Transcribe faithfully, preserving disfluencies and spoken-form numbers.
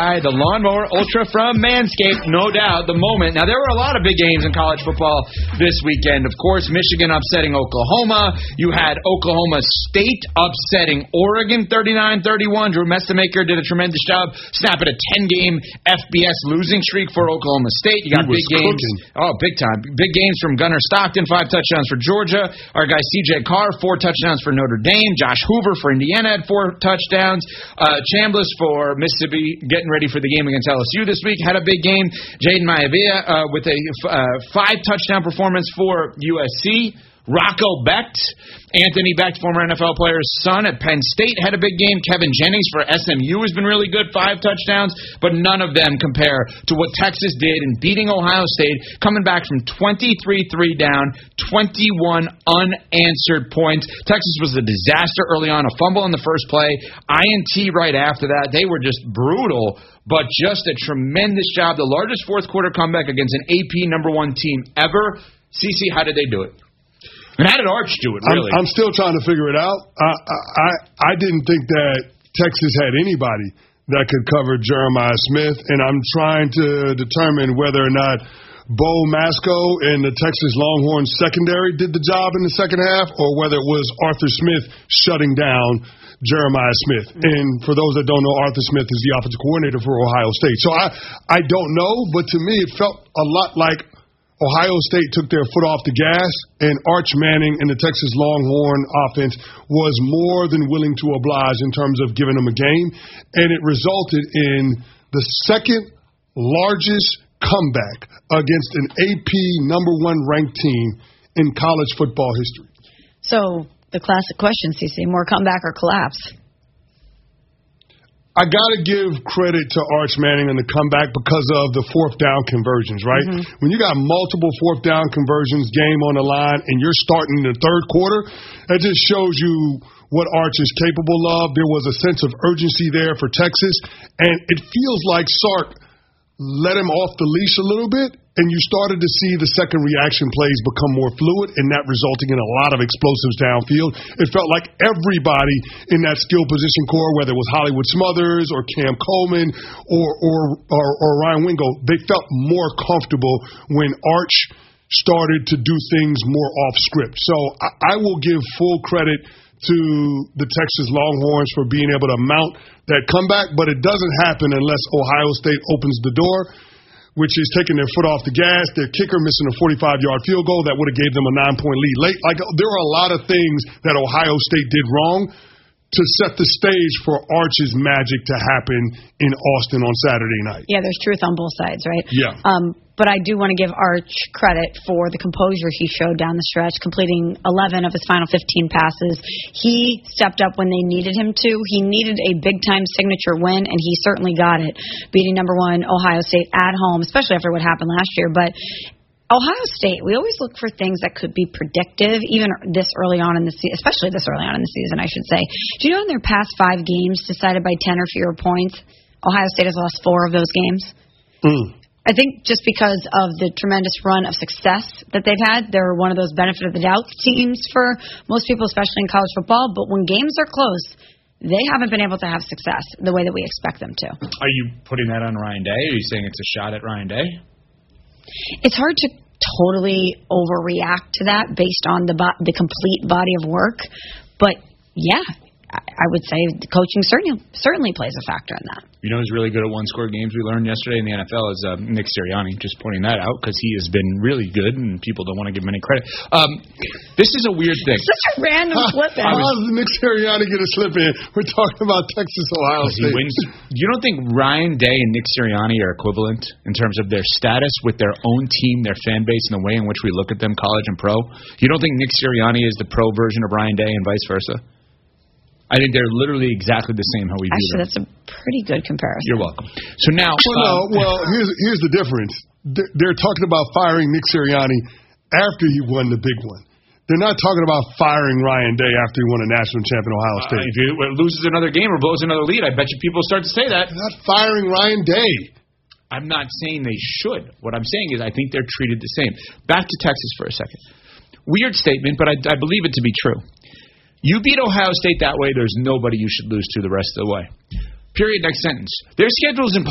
by the Lawnmower Ultra from Manscaped, no doubt, the moment. Now, there were a lot of big games in college football this weekend. Of course, Michigan upsetting Oklahoma. You had Oklahoma State upsetting Oregon thirty-nine thirty-one. Drew Messamaker did a tremendous job snapping a ten-game F B S losing streak for Oklahoma State. You got big games. Cooking. Oh, big time. Big games from Gunnar Stockton, five touchdowns for Georgia. Our guy C J Carr, four touchdowns for Notre Dame. Josh Hoover for Indiana had four touchdowns. Uh, Chambliss for Mississippi, getting ready for the game against L S U this week, had a big game. Jaden Maivia uh, with a uh, five-touchdown performance for U S C. Rocco Becht, Anthony Becht, former N F L player's son at Penn State, had a big game. Kevin Jennings for S M U has been really good, five touchdowns, but none of them compare to what Texas did in beating Ohio State, coming back from twenty-three three down, twenty-one unanswered points. Texas was a disaster early on, a fumble in the first play, I N T right after that. They were just brutal, but just a tremendous job. The largest fourth-quarter comeback against an A P number one team ever. Cece, how did they do it? And how did Arch do it, really? I'm, I'm still trying to figure it out. I, I I didn't think that Texas had anybody that could cover Jeremiah Smith, and I'm trying to determine whether or not Bo Masco and the Texas Longhorns secondary did the job in the second half, or whether it was Arthur Smith shutting down Jeremiah Smith. And for those that don't know, Arthur Smith is the offensive coordinator for Ohio State. So I, I don't know, but to me it felt a lot like Ohio State took their foot off the gas, and Arch Manning and the Texas Longhorn offense was more than willing to oblige in terms of giving them a game, and it resulted in the second largest comeback against an A P number one ranked team in college football history. So the classic question, Cece, more comeback or collapse? I got to give credit to Arch Manning on the comeback because of the fourth down conversions, right? Mm-hmm. When you got multiple fourth down conversions, game on the line, and you're starting the third quarter, that just shows you what Arch is capable of. There was a sense of urgency there for Texas, and it feels like Sark let him off the leash a little bit, and you started to see the second reaction plays become more fluid, and that resulting in a lot of explosives downfield. It felt like everybody in that skill position core, whether it was Hollywood Smothers or Cam Coleman or or, or, or Ryan Wingo, they felt more comfortable when Arch started to do things more off script. So I, I will give full credit to the Texas Longhorns for being able to mount that comeback, but it doesn't happen unless Ohio State opens the door, which is taking their foot off the gas, their kicker missing a forty-five-yard field goal that would have gave them a nine-point lead late. Like, there are a lot of things that Ohio State did wrong to set the stage for Arch's magic to happen in Austin on Saturday night. Yeah, there's truth on both sides, right? Yeah. Um, but I do want to give Arch credit for the composure he showed down the stretch, completing eleven of his final fifteen passes. He stepped up when they needed him to. He needed a big-time signature win, and he certainly got it, beating number one Ohio State at home, especially after what happened last year. But Ohio State, we always look for things that could be predictive, even this early on in the season, especially this early on in the season, I should say. Do you know in their past five games decided by ten or fewer points, Ohio State has lost four of those games? Mm. I think just because of the tremendous run of success that they've had, they're one of those benefit of the doubt teams for most people, especially in college football. But when games are close, they haven't been able to have success the way that we expect them to. Are you putting that on Ryan Day? Are you saying it's a shot at Ryan Day? It's hard to totally overreact to that based on the bo- the complete body of work. But, yeah, I would say the coaching certainly certainly plays a factor in that. You know who's really good at one-score games we learned yesterday in the N F L is uh, Nick Sirianni. Just pointing that out because he has been really good and people don't want to give him any credit. Um, this is a weird thing. Such a random slip in. How does Nick Sirianni get a slip in? We're talking about Texas, Ohio State. He wins. You don't think Ryan Day and Nick Sirianni are equivalent in terms of their status with their own team, their fan base, and the way in which we look at them, college and pro? You don't think Nick Sirianni is the pro version of Ryan Day and vice versa? I think they're literally exactly the same how we Actually, view them. that's a pretty good comparison. You're welcome. So now... Well, no, um, well here's, here's the difference. They're, they're talking about firing Nick Sirianni after he won the big one. They're not talking about firing Ryan Day after he won a national champion Ohio State. Uh, if he loses another game or blows another lead, I bet you people start to say that. They're not firing Ryan Day. I'm not saying they should. What I'm saying is I think they're treated the same. Back to Texas for a second. Weird statement, but I, I believe it to be true. You beat Ohio State that way, there's nobody you should lose to the rest of the way. Period, next sentence. Their schedule is impossible.